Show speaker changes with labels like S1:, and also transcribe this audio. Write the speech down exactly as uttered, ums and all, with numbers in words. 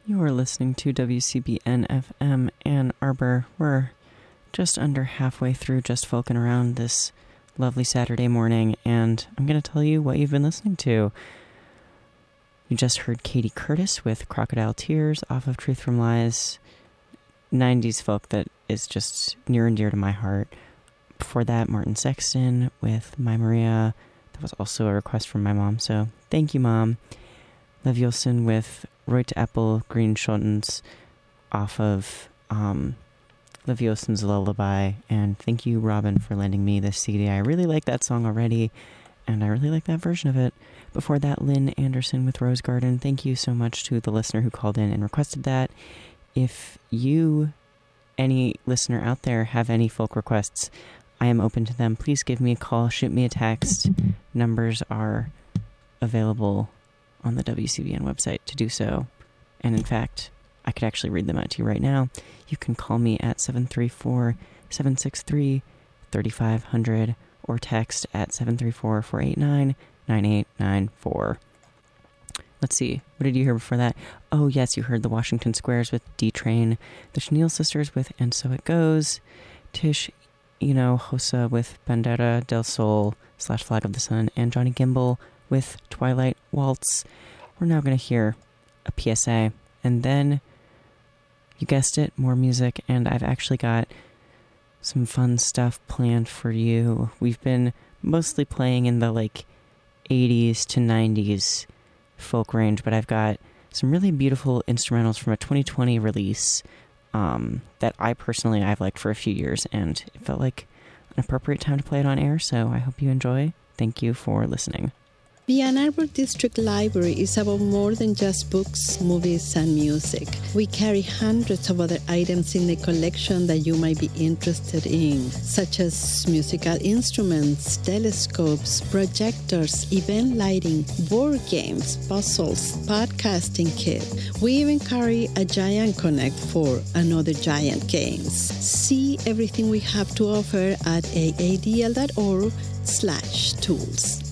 S1: You're listening to W C B N F M Ann Arbor. We're just under halfway through Just Folkin' Around this lovely Saturday morning, and I'm going to tell you what you've been listening to. You just heard Katie Curtis with Crocodile Tears off of Truth from Lies, nineties folk that is just near and dear to my heart. Before that, Martin Sexton with My Maria. That was also a request from my mom, so thank you, Mom. Leviosen with Roit Apple Green Schottens off of um, Leviosen's Lullaby. And thank you, Robin, for lending me this C D. I really like that song already, and I really like that version of it. Before that, Lynn Anderson with Rose Garden. Thank you so much to the listener who called in and requested that. If you, any listener out there, have any folk requests, I am open to them. Please give me a call, shoot me a text. Numbers are available on the W C B N website to do so. And in fact, I could actually read them out to you right now. You can call me at seven three four, seven six three, three five zero zero or text at seven three four, four eight nine, nine eight nine four. Let's see, what did you hear before that? Oh yes, you heard the Washington Squares with D-Train, the Chenille Sisters with And So It Goes, Tish Hinojosa with Bandera del Sol slash Flag of the Sun, and Johnny Gimbel with Twilight Waltz. We're now going to hear a P S A, and then, you guessed it, more music, and I've actually got some fun stuff planned for you. We've been mostly playing in the, like, eighties to nineties folk range, but I've got some really beautiful instrumentals from a twenty twenty release um, that I personally, I've liked for a few years, and it felt like an appropriate time to play it on air, so I hope you enjoy. Thank you for listening.
S2: The Ann Arbor District Library is about more than just books, movies, and music. We carry hundreds of other items in the collection that you might be interested in, such as musical instruments, telescopes, projectors, event lighting, board games, puzzles, podcasting kit. We even carry a Giant Connect for another Giant Games. See everything we have to offer at a a d l dot org slash tools.